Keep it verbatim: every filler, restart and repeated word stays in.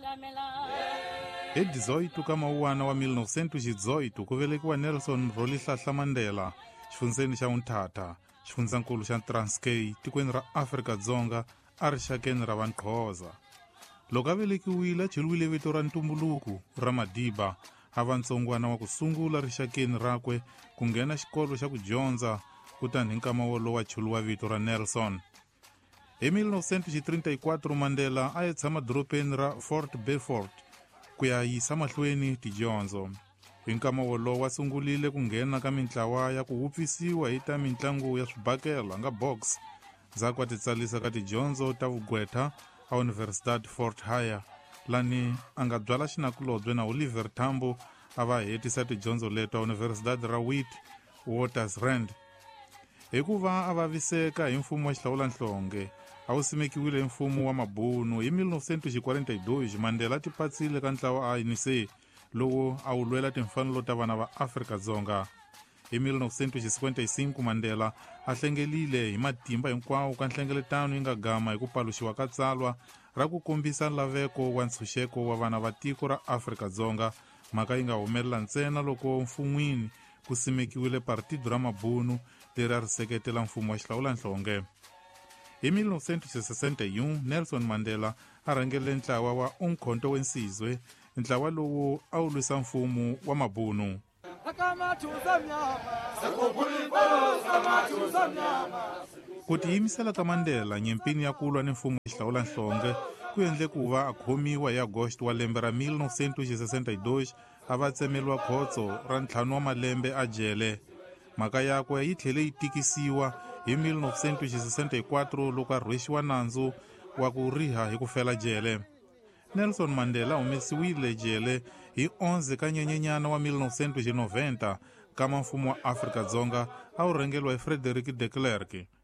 Hi dezoito ka Mawuwana wa mille neuf cent dezoito ku velekiwa Nelson Rolihlahla Mandela xifundzeni xa Umtata, xifundzakulu xa Transkei tikweni ra Afrika-Dzonga a rixakeni ra Vanxhosa. Loko a velekiwile a cheliwile vito ra ntumbuluko ra Madiba, a va ntsongwana wa ku sungula rixakeni rakwe ku nghena xikolo xa ku dyondza, kutani hi nkama wolowo wa cheliwa vito ra Nelson. Hi mille neuf cent trenta-quattro Mandela a ya tshama doropeni ra Fort Beaufort ku ya yisa mahlweni tidyondzo. Hi nkama wolowo wa sungulile ku nghena ka mintlawa ya ku hupfisiwa hi ta mitlangu ya swibakela nga box, ndzhaku a titsalisa ka tidyondzo ta vugqweta a Universidad Fort Hare, lani a nga byala xinakulobye na Oliver Tambo a va hetisa tidyondzo leto a Universidad ra Witwatersrand. Hi ku va a vaviseka hi mfumo wa xihlawulanhlonge, a wu simekiwile hi mfumo wa Mabunu. Hi mille neuf cent quaranta-deux Mandela a tipatsile ka ntlawa A N C lowu a wu lwela timfanelo ta vana va Afrika-Dzonga. Hi mille neuf cent cinquanta-cinq Mandela a hlengelile hi matimba hinkwawo ka nhlengeletano yi nga gama hi ku paluxiwa ka tsalwa ra ku kombisa laveko wa ntshunxeko wa vana va tiko ra Afrika-Dzonga, mhaka yi nga humelela ntsena loko mfun'wini ku simekiwile Partido ra Mabunu leri a ri seketela mfumo wa xihlawulanhlonge. Hi mille neuf cent sessanta-un Nelson Mandela a rhangele ntlawa wa Umkhonto Wensizwe, ntlawa lowu a wu lwisa mfumo wa Mabunu. Ku tiyimisela ka Mandela nyimpini ya kulwa ni mfumo wa xihlawulanhlonge ku endle ku va a khomiwa hi Agosto wa lembe ra mille neuf cent sessanta-deux, a va tsemeliwa khotso ra ntlhanu wa malembe a jele. Mhaka yakwe yi tlhele yi tikisiwa hi mille neuf cent sessanta-quattro loko a rhwexiwa nandzu wa ku riha hi ku fela jele. Nelson Mandela humesiwile jele hi onze ka Nyenyenyana wa mille neuf cent noventa kama mfumo wa Afrika-Dzonga a wu rhangeliwa hi Frederick de Klerk.